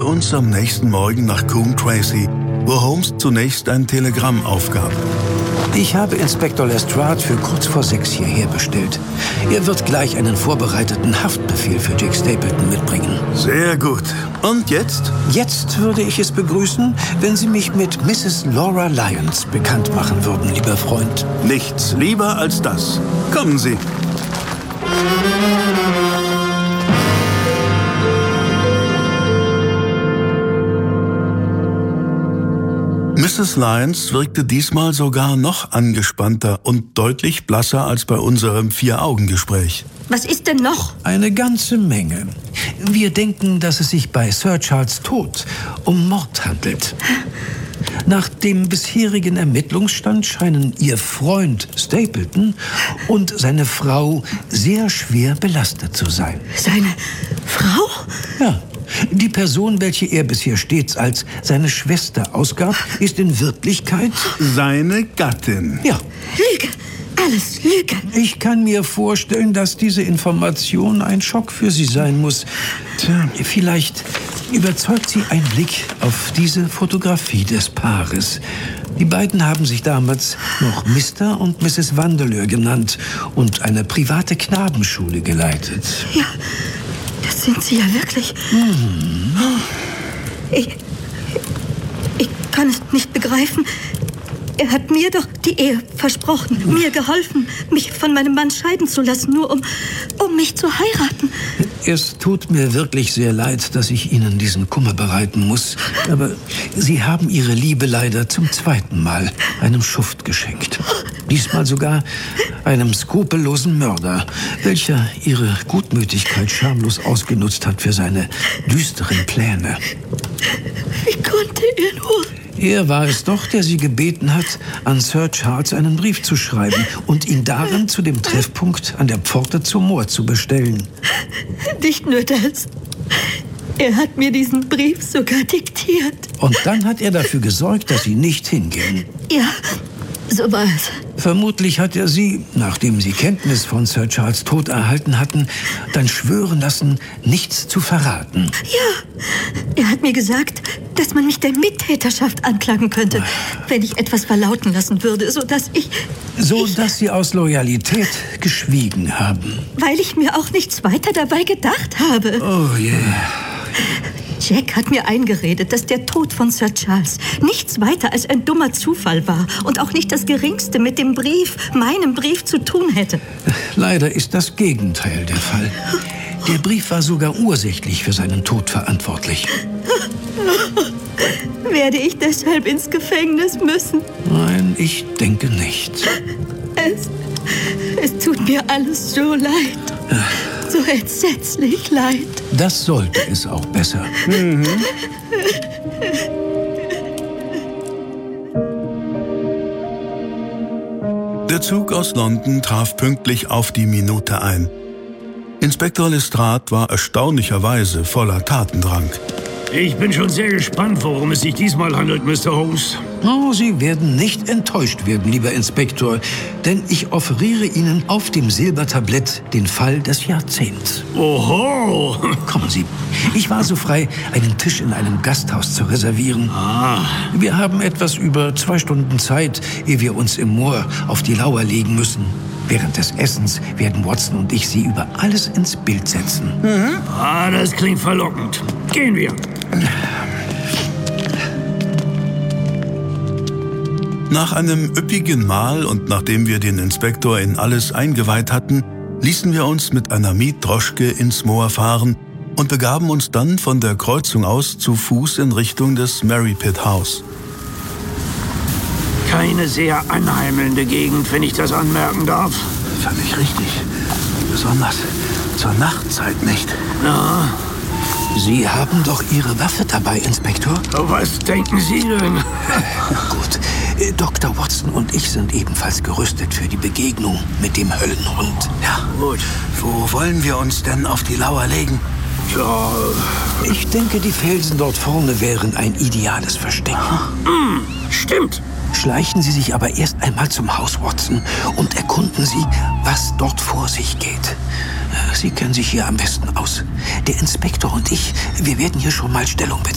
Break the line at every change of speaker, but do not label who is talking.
uns am nächsten Morgen nach Coombe Tracey, wo Holmes zunächst ein Telegramm aufgab.
Ich habe Inspektor Lestrade für kurz vor 6 hierher bestellt. Er wird gleich einen vorbereiteten Haftbefehl für Jack Stapleton mitbringen.
Sehr gut. Und jetzt?
Jetzt würde ich es begrüßen, wenn Sie mich mit Mrs. Laura Lyons bekannt machen würden, lieber Freund.
Nichts lieber als das. Kommen Sie. Mrs. Lyons wirkte diesmal sogar noch angespannter und deutlich blasser als bei unserem 4-Augen-Gespräch.
Was ist denn noch?
Eine ganze Menge. Wir denken, dass es sich bei Sir Charles' Tod um Mord handelt. Nach dem bisherigen Ermittlungsstand scheinen Ihr Freund Stapleton und seine Frau sehr schwer belastet zu sein.
Seine Frau?
Ja. Die Person, welche er bisher stets als seine Schwester ausgab, ist in Wirklichkeit
seine Gattin.
Ja.
Lüge. Alles Lüge.
Ich kann mir vorstellen, dass diese Information ein Schock für Sie sein muss. Tja, vielleicht überzeugt Sie ein Blick auf diese Fotografie des Paares. Die beiden haben sich damals noch Mr. und Mrs. Vandeleur genannt und eine private Knabenschule geleitet.
Ja, das sind Sie ja wirklich. Ich kann es nicht begreifen. Er hat mir doch die Ehe versprochen, mir geholfen, mich von meinem Mann scheiden zu lassen, nur um mich zu heiraten.
Es tut mir wirklich sehr leid, dass ich Ihnen diesen Kummer bereiten muss. Aber Sie haben Ihre Liebe leider zum 2. Mal einem Schuft geschenkt. Diesmal sogar einem skrupellosen Mörder, welcher Ihre Gutmütigkeit schamlos ausgenutzt hat für seine düsteren Pläne.
Wie konnte er nur?
Er war es doch, der Sie gebeten hat, an Sir Charles einen Brief zu schreiben und ihn darin zu dem Treffpunkt an der Pforte zum Moor zu bestellen.
Nicht nur das. Er hat mir diesen Brief sogar diktiert.
Und dann hat er dafür gesorgt, dass Sie nicht hingehen.
Ja, so war es.
Vermutlich hat er Sie, nachdem Sie Kenntnis von Sir Charles' Tod erhalten hatten, dann schwören lassen, nichts zu verraten.
Ja, er hat mir gesagt, dass man mich der Mittäterschaft anklagen könnte, wenn ich etwas verlauten lassen würde, sodass
Sie aus Loyalität geschwiegen haben.
Weil ich mir auch nichts weiter dabei gedacht habe.
Oh je.
Jack hat mir eingeredet, dass der Tod von Sir Charles nichts weiter als ein dummer Zufall war und auch nicht das Geringste mit dem Brief, meinem Brief, zu tun hätte.
Leider ist das Gegenteil der Fall. Der Brief war sogar ursächlich für seinen Tod verantwortlich.
Werde ich deshalb ins Gefängnis müssen?
Nein, ich denke nicht.
Es tut mir alles so leid. So entsetzlich leid.
Das sollte es auch besser.
Der Zug aus London traf pünktlich auf die Minute ein. Inspektor Lestrade war erstaunlicherweise voller Tatendrang.
Ich bin schon sehr gespannt, worum es sich diesmal handelt, Mr. Holmes.
Oh, Sie werden nicht enttäuscht werden, lieber Inspektor, denn ich offeriere Ihnen auf dem Silbertablett den Fall des Jahrzehnts.
Oho!
Kommen Sie, ich war so frei, einen Tisch in einem Gasthaus zu reservieren. Wir haben etwas über 2 Stunden Zeit, ehe wir uns im Moor auf die Lauer legen müssen. Während des Essens werden Watson und ich Sie über alles ins Bild setzen.
Das klingt verlockend. Gehen wir.
Nach einem üppigen Mahl und nachdem wir den Inspektor in alles eingeweiht hatten, ließen wir uns mit einer Mietdroschke ins Moor fahren und begaben uns dann von der Kreuzung aus zu Fuß in Richtung des Merripit House.
Keine sehr anheimelnde Gegend, wenn ich das anmerken darf.
Völlig richtig. Besonders zur Nachtzeit nicht.
Ja.
Sie haben doch Ihre Waffe dabei, Inspektor?
Was denken Sie denn?
Gut. Dr. Watson und ich sind ebenfalls gerüstet für die Begegnung mit dem Höllenhund.
Ja, gut. Wo wollen wir uns denn auf die Lauer legen?
Ja,
Ich denke, die Felsen dort vorne wären ein ideales Versteck.
stimmt.
Schleichen Sie sich aber erst einmal zum Haus, Watson, und erkunden Sie, was dort vor sich geht. Sie kennen sich hier am besten aus. Der Inspektor und ich, wir werden hier schon mal Stellung beziehen.